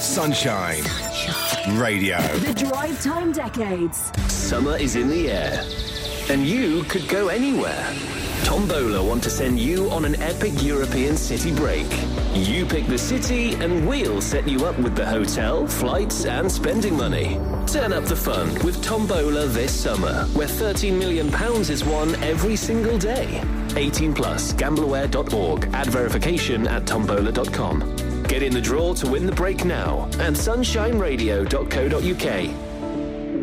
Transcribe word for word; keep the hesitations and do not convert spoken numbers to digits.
Sunshine Radio. The Drive Time Decades. Summer is in the air, and you could go anywhere. Tombola want to send you on an epic European city break. You pick the city, and we'll set you up with the hotel, flights, and spending money. Turn up the fun with Tombola this summer, where thirteen million pounds is won every single day. eighteen plus, gambleaware dot org. Add verification at tombola dot com. Get in the draw to win the break now at sunshine radio dot co dot uk.